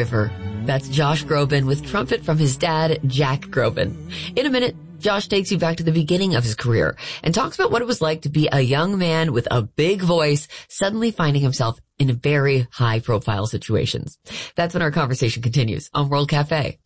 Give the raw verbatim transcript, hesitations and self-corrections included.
River. That's Josh Groban with trumpet from his dad, Jack Groban. In a minute, Josh takes you back to the beginning of his career and talks about what it was like to be a young man with a big voice suddenly finding himself in very high-profile situations. That's when our conversation continues on World Cafe.